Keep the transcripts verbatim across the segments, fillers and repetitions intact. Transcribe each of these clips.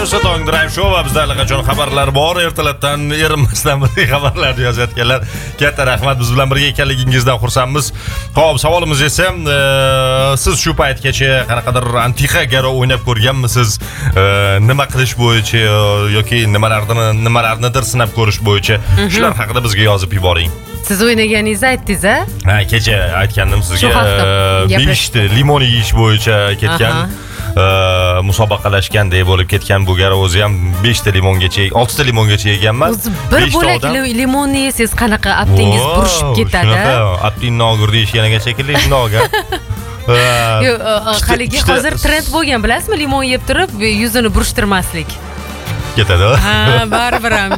Tong Drive Show va bizda allaqachon xabarlar bor. Ertalabdan erinmasdan bir xabarlarni yozayotganlar. Katta rahmat, biz bilan birga ekanligingizdan xursandmiz. Xo'p, savolimiz esa siz shu paytgacha qanaqadir antiqa garo o'ynab ko'rganmisiz? Nima qilish bo'yicha yoki nimalarni nimalarnidir sinab ko'rish bo'yicha shular haqida bizga yozib yuboring. Siz o'ynaganingizni aytdingiz-a? Ha, kecha aytgandim sizga. besh ta limon yeyish bo'yicha ketgan. Musobaqalashgandek bo'lib ketgan bu garo o'zi ham besh ta limongacha, olti ta limongacha yeganman. O'zi bir bo'lak limonni yesiz qanaqa aptingiz burishib ketadi. Aptin nog'ur deyishganiga shekilli shundoq. Yo'q, haligi hozir trend bo'lgan, bilasizmi? Limon yeb turib yuzini burishtirmaslik. Ketadi. Ha, baribir ham.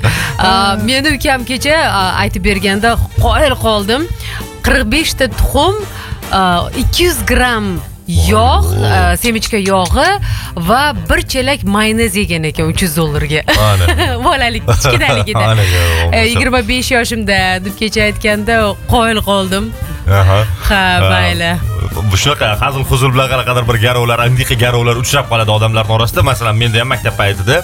Meni ukam kecha aytib berganda qoyil qoldim. qirq besh ta tuxum, ikki yuz gramm yog', semichka yog'i va bir chelak mayonez yegan ekan uch yuz dollarga. Bolalik kichkinaligida. yigirma besh yoshimda deb kecha aytganda qoyil qoldim. Aha. Ha, mayli. Shunaqa hazil huzul bilan qanaqadir bir garovlar, antiqa garovlar uchrab qoladi odamlarning orasida. Masalan, menda ham maktab paytida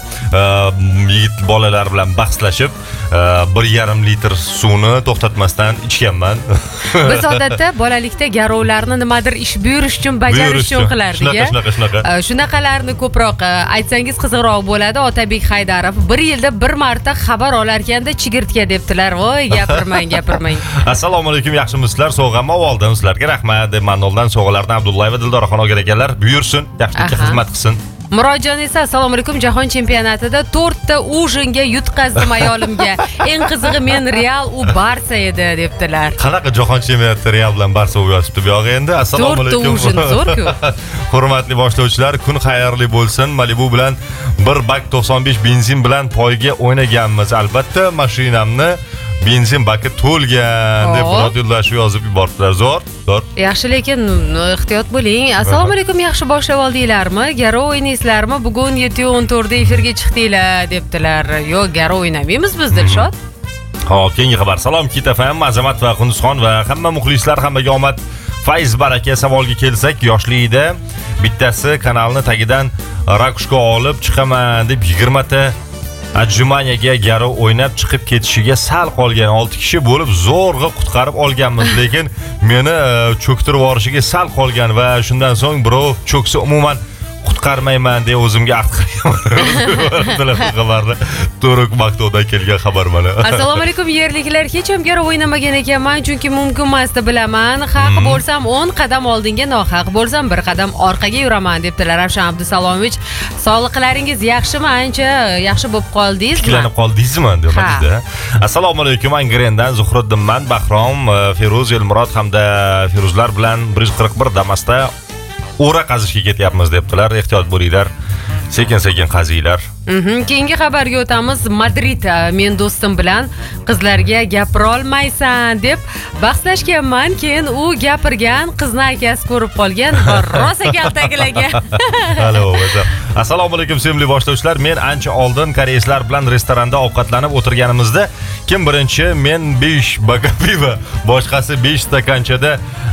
yigit bolalar bilan bahslashib bir yarim litr suvni to'xtatmasdan ichganman. Biz odatda bolalikda garovlarni nimadir ish buyurish uchun, bajarish uchun qilardik. Shunaqa, shunaqa, shunaqa. Shunaqalarni ko'proq aytsangiz qiziqroq bo'ladi. Otabek Haydarov bir yilda bir marta xabar olarganda chigirtka debdilar. Voy, gapirmang, gapirmang. Assalomu alaykum, yaxshimisizlar? So'g'anma oldin sizlarga rahmat deb Manoldan sovg'alarni Abdullayeva Dildoraxon oger ekanlar. Buyursin, yaxshilikka xizmat qilsin. Murodjon esa assalomu alaykum, jahon chempionatida to'rtta ujinga yutqazdim ayolimga. Eng qizig'i men Real, u Barsa edi debdilar. Qanaqa jahon chempionatida Real bilan Barsa o'ynashibdi bu yo'q endi. Assalomu alaykum. To'rtta ujin zo'r-ku. Hurmatli boshlovchilar, kun xayrli bo'lsin. Malibu bilan bir bak to'qson besh benzin bilan poyga o'ynaganmiz. Albatta, mashinamni benzin baki to'lgan deb Murod yo'llashib yozib yubordilar. Zo'r, zo'r. Yaxshi, lekin ehtiyot bo'ling. Assalomu alaykum, yaxshi boshlab oldinglarmi? Garo o'ynaysizlarmi? Bugun yetti o'n to'rtda efirga chiqdinglar debdilar. Yo'q, garo o'ynamaymiz biz, Dilshod. Xo'p, keyingi xabar. Salom Kit F M, Azamat va Qunduzxon va hamma muxlislar, hammaga omad. Fayz baraka. Savolga kelsak, yoshligida bittasi kanalni tagidan rakushka olib chiqaman deb yigirma ta Ajumaniyaga garo o'ynab chiqib ketishiga sal qolgan olti kishi bo'lib zo'rg'a qutqarib olganmiz, lekin meni cho'ktirib yuborishiga sal qolgan va shundan so'ng birov cho'ksa umuman qutqarmayman deb o'zimga ahd qilganman. Xabarni To'ruk Maktovdan kelgan xabar mana. Assalomu alaykum, yerliklar, hech ham garo o'ynamagan ekanman, chunki mumkin emas deb bilaman. Haq bo'lsam o'n qadam oldinga, nohaq bo'lsam bir qadam orqaga yuraman debdilar. Ravshan Abdusalomovich, sog'liqlaringiz yaxshimi? Ancha yaxshi bo'lib qoldingizmi? Tiklanib qoldingizmi demadingizda. Assalomu alaykum, Angrendan Zuhriddinman, Bahrom, Feruz, Elmurod hamda Feruzlar bilan bir yuz qirq bir Damas'da o'ra qazishga ketyapmiz debdilar. Ehtiyot bo'linglar. Sekin-sekin qazinglar. Keyingi xabarga o'tamiz. Madrid, men do'stim bilan qizlarga gapira olmaysan deb bahslashganman. Keyin u gapirgan, qizni akasi ko'rib qolgan va rosa kaltaklagan. Halo, assalomu alaykum sevimli boshlovchilar. Men ancha oldin koreyslar bilan restoranda ovqatlanib o'tirganimizda kim birinchi, men besh baka piva, boshqasi besh stakanchada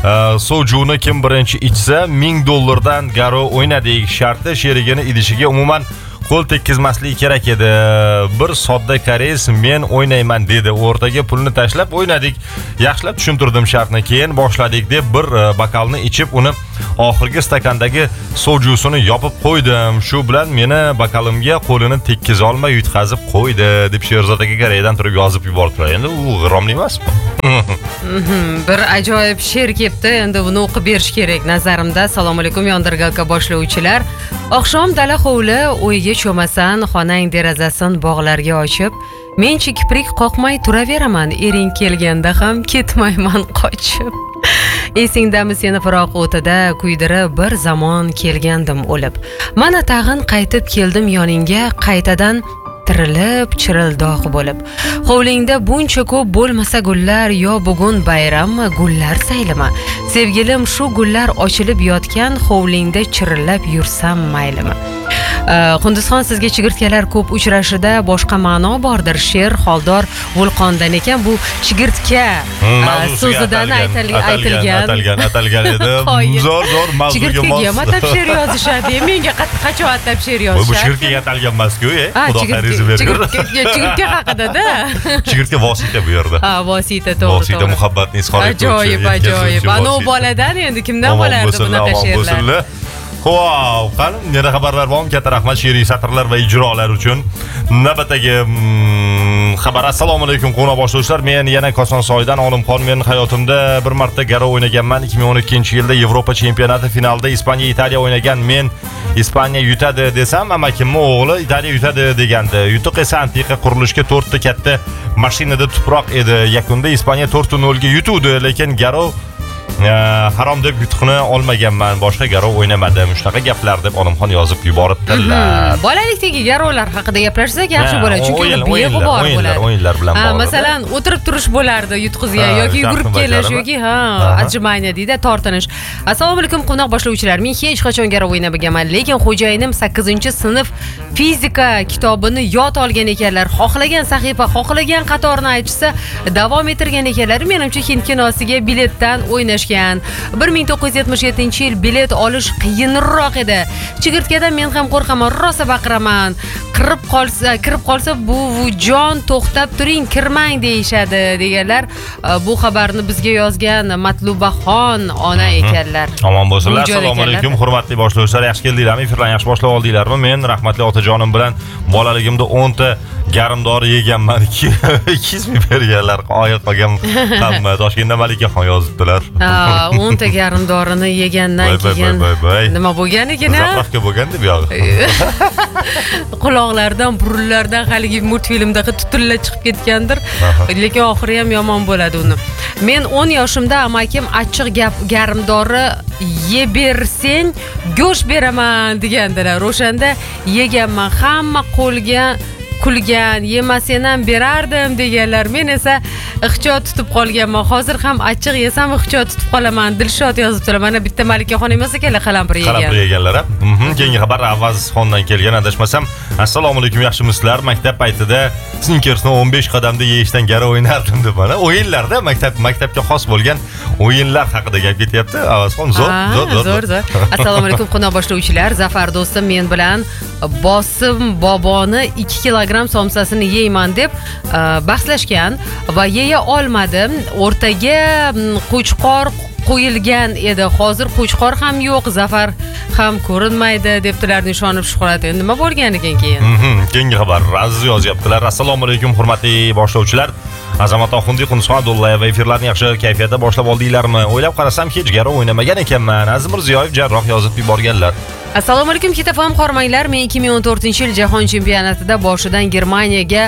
sojuni kim birinchi ichsa ming dollardan garo o'ynadik. Sharti sherigini idishiga umuman qo'l tekkizmaslik kerak edi. Bir sodda koreys men o'ynayman dedi. O'rtaga pulni tashlab o'ynadik. Yaxshilab tushuntirdim shartni. Keyin boshladik deb bir bokalni ichib, uni oxirgi stakandagi sojusini yopib qo'ydim. Shu bilan meni bokalimga qo'lini tekkiza olmay yutqazib qo'ydi deb Sherzod aka Koreyadan turib yozib yubordilar. Endi u g'iromli emasmi? Bir ajoyib she'r kelibdi. Endi buni o'qib berish kerak nazarimda. Assalomu alaykum, Yondirgalka boshlovchilar. Oqshom dala hovli, o'yiga cho'masan, xonang derazasin bog'larga ochib, men kiprik qoqmay turaveraman, ering kelganda ham ketmayman qochib. Esingdami seni firoq o'tida kuydirib bir zamon kelgandim o'lib. Mana tag'in qaytib keldim yoningga, qaytadan tirilib chirildoq bo'lib. Hovlingda buncha ko'p bo'lmasa gullar, yo bugun bayrammi, gullar saylimi? Sevgilim, shu gullar ochilib yotgan hovlingda chirillab yursam maylimi? Qunduzxon, sizga chigirtkalar ko'p uchrashida boshqa ma'no bordir. She'r Xoldor vulqondan ekan. Bu chigirtka so'zidan aytilgan atalgan atalgan edi. Zo'r zo'r mavzuga mos. Chigirtkaga matab she'r yozishadi. Menga qachon atab she'r yozishadi. Bu chigirtkaga atalgan emas-ku, Xudo xayringizni bersin. Chigirtka haqida-da. Chigirtka vosita bu yerda. Ha, vosita, to'g'ri. Vosita muhabbatni izhor etuvchi. Ajoyib, ajoyib. Ana u boladan endi kimdan bo'lardi bunaqa she'rlar? Wow, qani yana xabarlar bormi? Katta rahmat she'riy satrlar va ijrolar uchun. Navbatdagi xabar. Assalomu alaykum qo'na boshlovchilar. Men yana Kosonsoydan Olimxon. Men hayotimda bir marta garov o'ynaganman. ikki ming o'n ikkinchi yilda Yevropa chempionati finalida Ispaniya Italiya o'ynagan. Men Ispaniya yutadi desam, amakimning o'g'li Italiya yutadi degandi. Yutuq esa antiqa qurilishga to'rtta katta mashinada tuproq edi. Yakunda Ispaniya to'rt nol ga yutuvdi, lekin garov harom deb yutuqni olmaganman, boshqa garov o'ynamadim. Shunaqa gaplar deb Olimxon yozib yuboribdilar. Bolalikdagi garovlar haqida gaplashsak yaxshi bo'ladi, chunki ular beg'ubor bo'ladi. O'yinlar bilan bog'liq. Masalan, o'tirib turish bo'lardi yutqizgan yoki yugurib kelish yoki ha, ajmaniya deydi, tortinish. Assalomu alaykum qo'noq boshlovchilar. Men hech qachon garov o'ynamaganman, lekin xo'jayinim sakkizinchi sinf fizika kitobini yod olgan ekanlar. Xohlagan sahifa, xohlagan qatorni aytsa, davom ettirgan ekanlar. Menimcha Hind kinosiga biletdan o'ynashgan. bir ming to'qqiz yuz yetmish yettinchi yil bilet olish qiyinroq edi. Chigirtkadan men ham qo'rqaman, rosa baqiraman. Kirib qolsa, kirib qolsa bu jon to'xtab turing, kirmang deyishadi deganlar. Bu xabarni bizga yozgan Matlubaxon ona ekanlar. Omon bo'lsinlar. Assalomu alaykum hurmatli boshlovchilar. Yaxshi keldinglarmi? Efirlarni yaxshi boshlab oldinglarmi? Men rahmatli otajonim bilan bolaligimda o'nta garimdori yeganman. ikki yuz ming berganlar. Oyil qolgan hamma Toshkentda Malikaxon yozibdilar. o'nta garimdorini yegandan keyin nima bo'lgan ekan? Zapravka bo'lganda bu yog'i. Quloqlardan, burunlardan haligi multfilmdagi tutilla chiqib ketgandir. Lekin oxiri ham yomon bo'ladi uni. Men o'n yoshimda amakim achchiq gap garimdori yeb bersang, go'sht beraman degandilar. O'shanda yeganman, hamma qo'lga kulgan, yemasang ham berardim deganlar. Men esa ixchot tutib qolganman. Hozir ham achchiq yesam ixchot tutib qolaman. Dilshod yozibdilar. Mana bitta Malikaxon emas ekanlar, qalampir yegan. Qalampir yeganlar. Keyingi xabar Avazxondan kelgan, adashmasam. Assalomu alaykum, yaxshimisizlar? Maktab paytida Snickersni o'n besh qadamda yeyishdan garov o'ynardim deb mana o'yinlarda maktab maktabga xos bo'lgan o'yinlar haqida gap ketyapti. Avazxon zo'r, zo'r, zo'r, zo'r. Assalomu alaykum qo'noq boshlovchilar. Zafar do'stim men bilan Bosim boboni ikki kilogramm somsasini yeyman deb bahslashgan va yeya olmadim. O'rtaga qo'chqor qo'yilgan edi. Hozir qo'chqor ham yo'q, Zafar ham ko'rinmaydi debdilar. Nishonib shuhrat. Endi nima bo'lgan ekan keyin? Keyingi xabar Aziz yozyaptilar. Assalomu alaykum hurmatli boshlovchilar. Azamat Oxundiy, Qunduzxon Abdullayeva efirlarni yaxshi kayfiyatda boshlab oldinglarmi? O'ylab qarasam hech garov o'ynamagan ekanman. Aziz Mirziyoyev Jarroh yozib yuborganlar. Assalomu alaykum, ketafam qormanglar. Men ikki ming o'n to'rtinchi yil jahon chempionatida boshidan Germaniyaga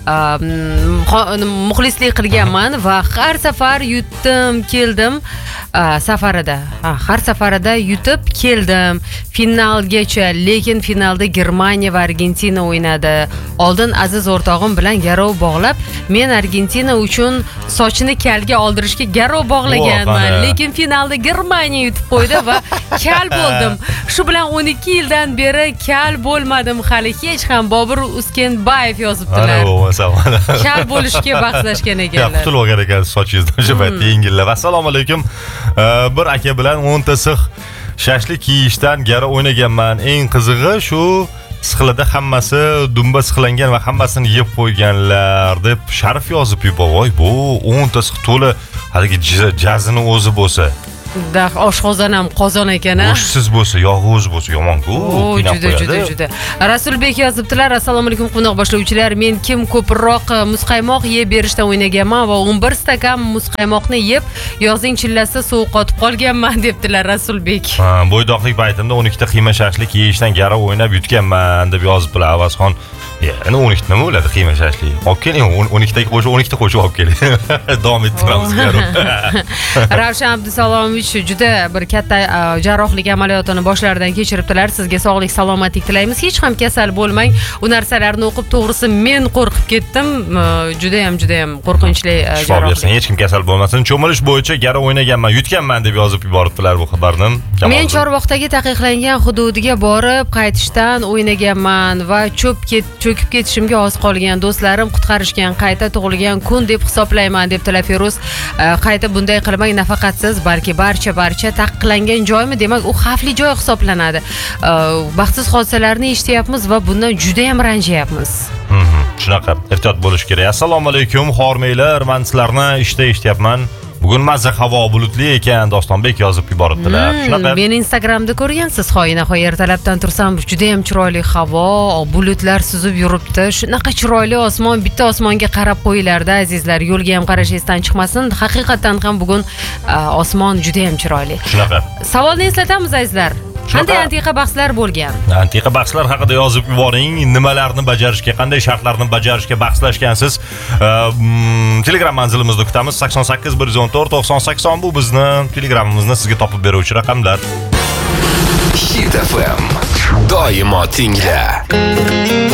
muxlislik qilganman va har safar yutdim, keldim safarida. Har safarida yutib keldim finalgacha, lekin finalda Germaniya va Argentina o'ynadi. Oldin aziz o'rtog'im bilan garov bog'lab, men Argentina uchun sochini kalga oldirishga garov bog'laganman, lekin finalda Germaniya yutib qo'ydi va kal bo'ldim. Shu bilan o'n ikki yildan beri kal bo'lmadim hali hech ham. Bobur Uskenbayev yozibdilar. Kal bo'lishga bahslashgan ekanlar. Qutulib olgan ekan sochingizni o'sha paytda yengillab. Assalomu alaykum. Bir aka bilan o'nta six shashlik yeyishdan garov o'ynaganman. Eng qizig'i shu sixlida hammasi dumba sixlangan va hammasini yeb qo'yganlar deb Sharif yozib yubordi. Bu o'nta six to'la haligi jazini o'zi bo'lsa. Da oshqozon ham qozon ekan a. Go'shtsiz bo'lsa, yog'i o'z bo'lsa yomon-ku. Juda juda juda. Rasulbek yozibdilar. Assalomu alaykum qo'noq boshlovchilar. Men kim ko'proq muzqaymoq yeb berishdan o'ynaganman va o'n bir stakan muzqaymoqni yeb yozning chillasi sovuq qotib qolganman debdilar Rasulbek. Ha, bo'ydoqlik paytimda o'n ikkita qiyma shashlik yeyishdan garov o'ynab yutganman deb yozibdilar Avazxon. Yana o'n ikkita nima bo'ladi qiyma shashlik? Olib keling, o'n ikkitaga qo'shib o'n ikkita qo'shib olib keling. Davom ettiramiz garov. Ravshan Abdusalomovich juda bir katta jarrohlik amaliyotini boshlaridan kechiribdilar. Sizga sog'lik, salomatlik tilaymiz. Hech ham kasal bo'lmang. U narsalarni o'qib, to'g'risi men qo'rqib ketdim. Juda ham juda ham qo'rqinchli jarrohlik. Hech kim kasal bo'lmasin. Cho'milish bo'yicha garov o'ynaganman, yutganman deb yozib yuboribdilar bu xabarni. Men Chorvoqdagi taqiqlangan hududiga borib qaytishdan o'ynaganman va cho'p ket cho'kib ketishimga oz qolgan. Do'stlarim qutqarishgan, qayta tug'ilgan kun deb hisoblayman debdilar Feruz. Qayta bunday qilmang, nafaqat siz, balki barcha barcha taqiqlangan joymi, demak u xavfli joy hisoblanadi. Baxtsiz hodisalarni eshityapmiz va bundan juda ham ranjiyapmiz. Shunaqa, ehtiyot bo'lish kerak. Assalomu alaykum, xormeylar. Men sizlarni ishda eshityapman. Bugun mazza havo bulutli ekan, Dostonbek yozib yuboribdilar. Shunaqa. Men Instagramda ko'rgansiz, xoyina-xoy ertalabdan tursam, juda ham chiroyli havo, bulutlar suzib yuribdi. Shunaqa chiroyli osmon, bitta osmonga qarab qo'yinglar-da azizlar, yo'lga ham qarashingizdan chiqmasin. Haqiqatan ham bugun osmon juda ham chiroyli. Shunaqa. Savolni eslatamiz azizlar. Qanday antiqa bahslar bo'lgan? Antiqa bahslar haqida yozib yuboring. Nimalarni bajarishga, qanday shartlarni bajarishga bahslashgansiz? Telegram manzilimizda kutamiz. sakson sakkiz bir yuz o'n to'rt to'qson sakson bu bizni Telegramimizni sizga topib beruvchi raqamlar. Hit F M. Doimo tingla.